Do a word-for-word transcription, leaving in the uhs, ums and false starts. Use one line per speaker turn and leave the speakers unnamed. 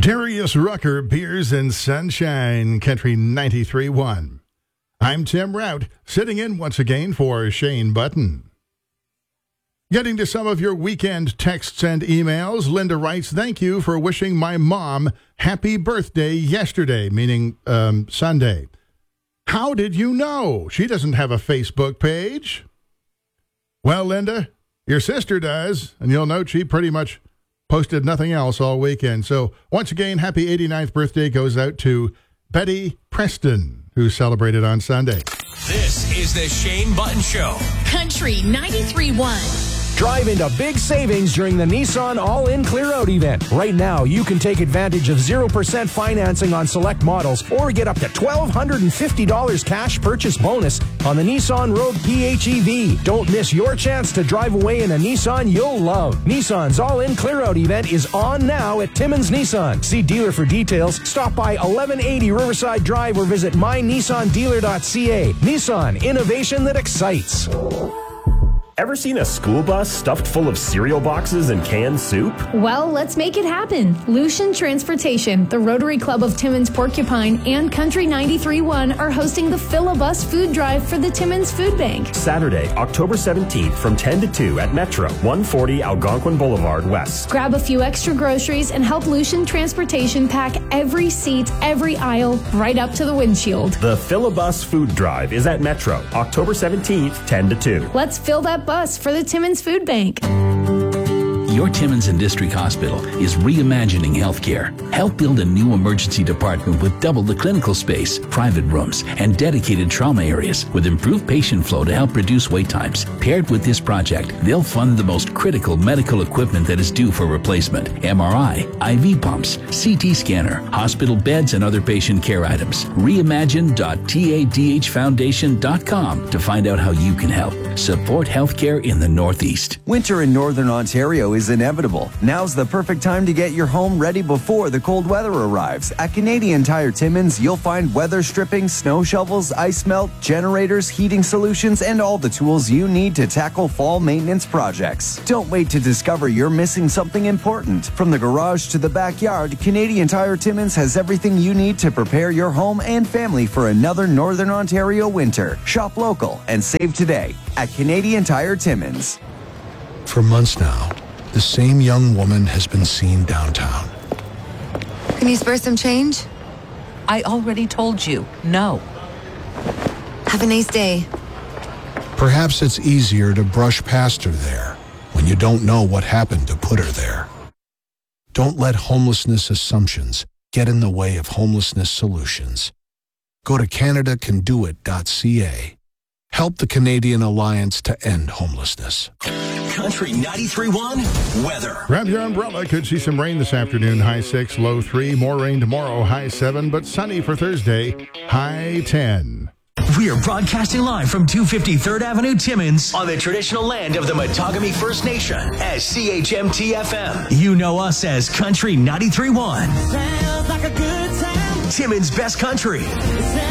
Darius Rucker, Beers and Sunshine, Country ninety-three point one. I'm Tim Rout, sitting in once again for Shane Button. Getting to some of your weekend texts and emails, Linda writes, thank you for wishing my mom happy birthday yesterday, meaning um, Sunday. How did you know? She doesn't have a Facebook page. Well, Linda, your sister does, and you'll note she pretty much posted nothing else all weekend. So once again, happy eighty-ninth birthday goes out to Betty Preston, who celebrated on Sunday.
This is the Shane Button Show.
Country ninety-three point one.
Drive into big savings during the Nissan All-In Clear-Out event. Right now, you can take advantage of zero percent financing on select models or get up to one thousand two hundred fifty dollars cash purchase bonus on the Nissan Rogue P H E V. Don't miss your chance to drive away in a Nissan you'll love. Nissan's All-In Clear-Out event is on now at Timmins Nissan. See dealer for details. Stop by eleven eighty Riverside Drive or visit my nissan dealer dot c a. Nissan, innovation that excites.
Ever seen a school bus stuffed full of cereal boxes and canned soup?
Well, let's make it happen. Lucian Transportation, the Rotary Club of Timmins Porcupine, and Country ninety-three point one are hosting the Fill-A-Bus Food Drive for the Timmins Food Bank.
Saturday, October seventeenth from ten to two at Metro, one forty Algonquin Boulevard West.
Grab a few extra groceries and help Lucian Transportation pack every seat, every aisle, right up to the windshield.
The Fill-A-Bus Food Drive is at Metro, October seventeenth, ten to two.
Let's fill that bus for the Timmins Food Bank.
Your Timmins and District Hospital is reimagining healthcare. Help build a new emergency department with double the clinical space, private rooms, and dedicated trauma areas with improved patient flow to help reduce wait times. Paired with this project, they'll fund the most critical medical equipment that is due for replacement: M R I, I V pumps, C T scanner, hospital beds, and other patient care items. reimagine dot tadh foundation dot com to find out how you can help. Support healthcare in the Northeast.
Winter in Northern Ontario is inevitable. Now's the perfect time to get your home ready before the cold weather arrives. At Canadian Tire Timmins, you'll find weather stripping, snow shovels, ice melt, generators, heating solutions, and all the tools you need to tackle fall maintenance projects. Don't wait to discover you're missing something important. From the garage to the backyard, Canadian Tire Timmins has everything you need to prepare your home and family for another Northern Ontario winter. Shop local and save today at Canadian Tire Timmins.
For months now, the same young woman has been seen downtown.
Can you spare some change?
I already told you, no.
Have a nice day.
Perhaps it's easier to brush past her there when you don't know what happened to put her there. Don't let homelessness assumptions get in the way of homelessness solutions. Go to canada can do it dot c a. Help the Canadian Alliance to End Homelessness.
Country ninety-three point one weather.
Grab your umbrella. Could see some rain this afternoon. High six, low three. More rain tomorrow. High seven, but sunny for Thursday. High ten.
We are broadcasting live from two fifty third Avenue, Timmins, on the traditional land of the Matagami First Nation as C H M T F M. You know us as Country ninety-three point one. Sounds like a good time. Timmins' best country.